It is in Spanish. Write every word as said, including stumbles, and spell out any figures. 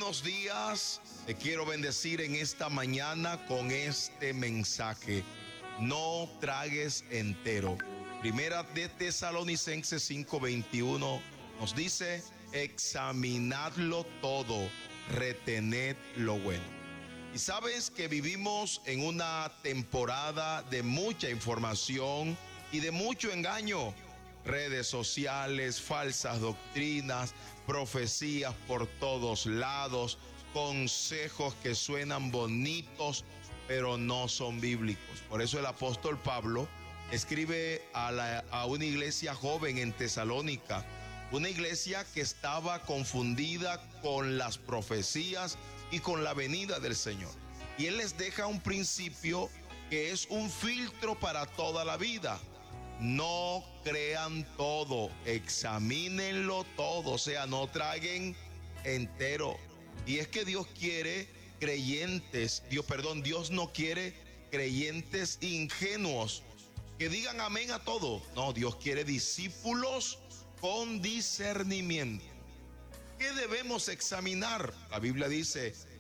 buenos días. Te quiero bendecir en esta mañana con este mensaje. No tragues entero. Primera de Tesalonicenses cinco veintiuno nos dice: examinadlo todo, retened lo bueno. Y sabes que vivimos en una temporada de mucha información y de mucho engaño. Redes sociales, falsas doctrinas, profecías por todos lados, consejos que suenan bonitos, pero no son bíblicos. Por eso el apóstol Pablo escribe a, la, a una iglesia joven en Tesalónica, una iglesia que estaba confundida con las profecías y con la venida del Señor. Y él les deja un principio que es un filtro para toda la vida. No crean todo, examínenlo todo, o sea, no traguen entero. Y es que Dios quiere creyentes, Dios, perdón, Dios no quiere creyentes ingenuos que digan amén a todo. No, Dios quiere discípulos con discernimiento. ¿Qué debemos examinar? La Biblia dice: